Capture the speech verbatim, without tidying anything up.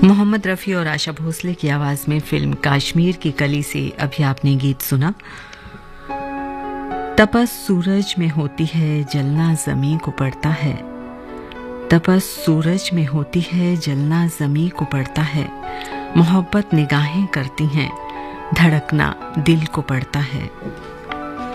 मोहम्मद रफ़ी और आशा भोसले की आवाज में फिल्म काश्मीर की कली से अभी आपने गीत सुना। तपस सूरज में होती है, जलना ज़मीं को पड़ता है। तपस सूरज में होती है, जलना ज़मीं को पड़ता है। मोहब्बत निगाहें करती हैं, धड़कना दिल को पड़ता है।